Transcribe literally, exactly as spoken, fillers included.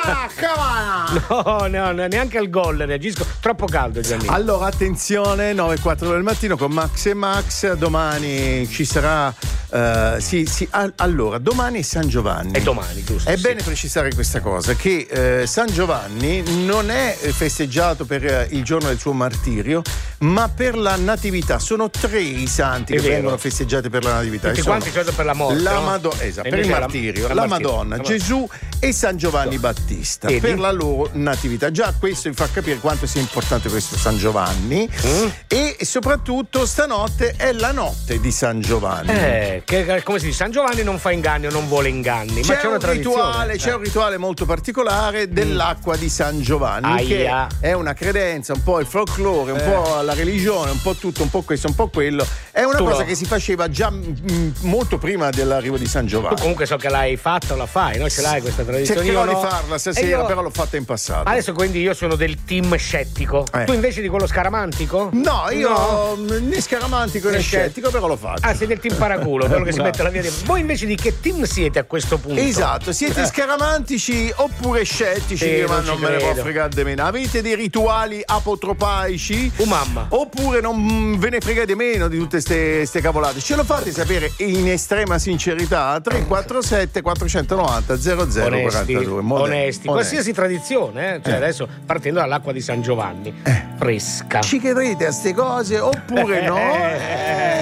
Ah, No, no, no, neanche al gol reagisco. Troppo caldo, Gianni. Allora, attenzione, nove e quattro del mattino con Max e Max. Domani ci sarà. Uh, sì, sì, all- allora, domani è San Giovanni. È domani, giusto? È sì. bene precisare questa cosa: che eh, San Giovanni non è festeggiato per eh, il giorno del suo martirio, ma per la natività. Sono tre i santi È che vero. vengono festeggiati per la natività. Tutti quanti sono per la morte. La no? Madonna, esatto, E per il invece la- martirio, la la, martirio, Madonna, la- Gesù e San Giovanni Battista. Vedi? Per la loro natività. Già questo vi fa capire quanto sia importante questo San Giovanni. Mm. E soprattutto stanotte è la notte di San Giovanni. Eh, che, come si dice, San Giovanni non fa inganni o non vuole inganni. C'è, ma c'è una un tradizione. rituale, c'è Eh. un rituale molto particolare dell'acqua di San Giovanni, che Aia. è una credenza, un po' il folklore, un Eh. po' la religione, un po' tutto, un po' questo, un po' quello. È una Tu cosa lo- che si faceva già mm, molto prima dell'arrivo di San Tu Giovanni. comunque so che l'hai fatta o la fai, no? Ce l'hai questa tradizione? Cercherò Io no. di farla E stasera, io- però l'ho fatta in passato. Adesso quindi io sono del team scettico. Eh. Tu invece di quello scaramantico? No, io No. né scaramantico né Né scettico, però lo faccio. Ah, sei del team paraculo, quello che si Bravo. mette la via di... Voi invece di che team siete a questo punto? Esatto, siete Eh. scaramantici oppure scettici? Sì, Che non ma ci non me ne può credo. fregare di meno. Avete dei rituali apotropaici? Oh mamma. Oppure non ve ne frega di meno di tutte ste cavolate? Ce lo fate sapere in estrema sincerità? tre quattro sette quattrocentonovanta zero zero Onesti, quarantadue. Moderni, onesti. Qualsiasi tradizione, eh? Cioè Eh. adesso partendo dall'acqua di San Giovanni, Eh. fresca. Ci credete a ste cose oppure no? Eh.